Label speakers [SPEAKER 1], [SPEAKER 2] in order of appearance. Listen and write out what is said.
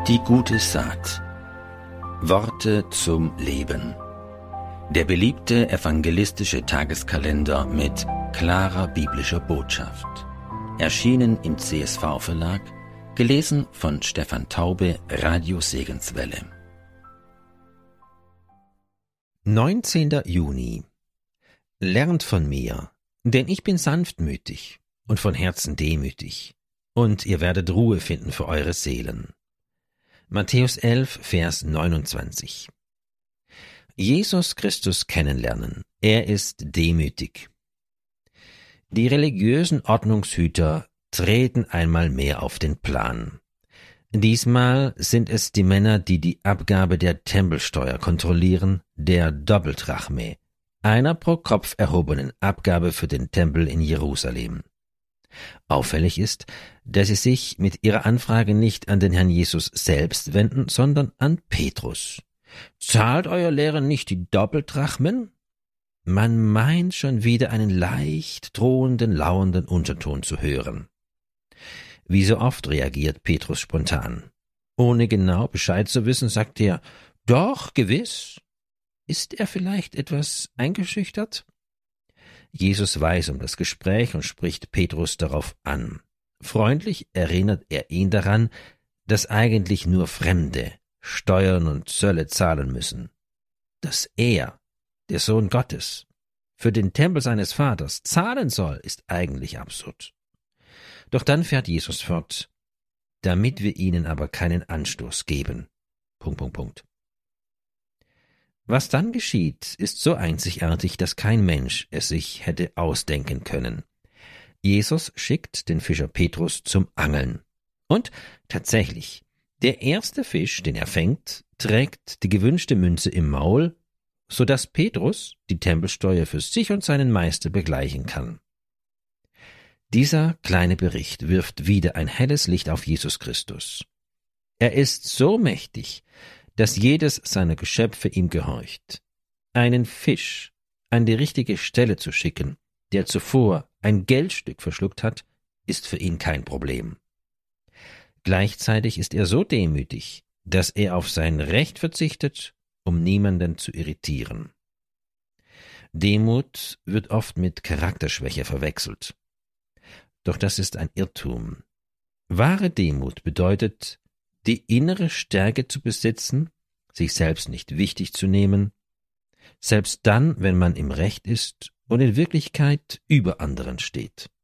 [SPEAKER 1] Die gute Saat. Worte zum Leben. Der beliebte evangelistische Tageskalender mit klarer biblischer Botschaft. Erschienen im CSV-Verlag, gelesen von Stefan Taube, Radio Segenswelle.
[SPEAKER 2] 19. Juni. Lernt von mir, denn ich bin sanftmütig und von Herzen demütig, und ihr werdet Ruhe finden für eure Seelen. Matthäus 11, Vers 29. Jesus Christus kennenlernen. Er ist demütig. Die religiösen Ordnungshüter treten einmal mehr auf den Plan. Diesmal sind es die Männer, die die Abgabe der Tempelsteuer kontrollieren, der Doppeldrachme, einer pro Kopf erhobenen Abgabe für den Tempel in Jerusalem. Auffällig ist, dass sie sich mit ihrer Anfrage nicht an den Herrn Jesus selbst wenden, sondern an Petrus. Zahlt euer Lehrer nicht die Doppeldrachmen? Man meint schon wieder einen leicht drohenden, lauernden Unterton zu hören. Wie so oft reagiert Petrus spontan. Ohne genau Bescheid zu wissen, sagt er, doch, gewiss. Ist er vielleicht etwas eingeschüchtert? Jesus weiß um das Gespräch und spricht Petrus darauf an. Freundlich erinnert er ihn daran, dass eigentlich nur Fremde Steuern und Zölle zahlen müssen. Dass er, der Sohn Gottes, für den Tempel seines Vaters zahlen soll, ist eigentlich absurd. Doch dann fährt Jesus fort, damit wir ihnen aber keinen Anstoß geben. ... Was dann geschieht, ist so einzigartig, dass kein Mensch es sich hätte ausdenken können. Jesus schickt den Fischer Petrus zum Angeln. Und tatsächlich, der erste Fisch, den er fängt, trägt die gewünschte Münze im Maul, so dass Petrus die Tempelsteuer für sich und seinen Meister begleichen kann. Dieser kleine Bericht wirft wieder ein helles Licht auf Jesus Christus. Er ist so mächtig, dass jedes seiner Geschöpfe ihm gehorcht. Einen Fisch an die richtige Stelle zu schicken, der zuvor ein Geldstück verschluckt hat, ist für ihn kein Problem. Gleichzeitig ist er so demütig, dass er auf sein Recht verzichtet, um niemanden zu irritieren. Demut wird oft mit Charakterschwäche verwechselt. Doch das ist ein Irrtum. Wahre Demut bedeutet, die innere Stärke zu besitzen, sich selbst nicht wichtig zu nehmen, selbst dann, wenn man im Recht ist und in Wirklichkeit über anderen steht.